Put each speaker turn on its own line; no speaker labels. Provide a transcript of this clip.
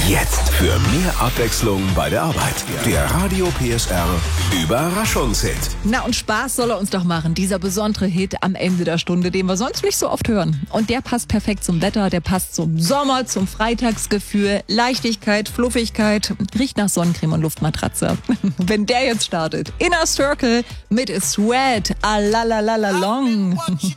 Jetzt für mehr Abwechslung bei der Arbeit. Der Radio PSR Überraschungshit.
Na und Spaß soll er uns doch machen, dieser besondere Hit am Ende der Stunde, den wir sonst nicht so oft hören. Und der passt perfekt zum Wetter, der passt zum Sommer, zum Freitagsgefühl, Leichtigkeit, Fluffigkeit, riecht nach Sonnencreme und Luftmatratze. Wenn der jetzt startet, Inner Circle mit Sweat, a la la la la long.